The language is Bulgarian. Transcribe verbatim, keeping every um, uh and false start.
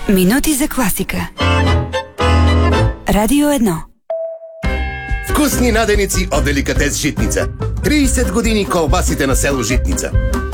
Минути за класика. Радио едно. Вкусни наденици от деликатес Житница. трийсет години колбасите на село Житница.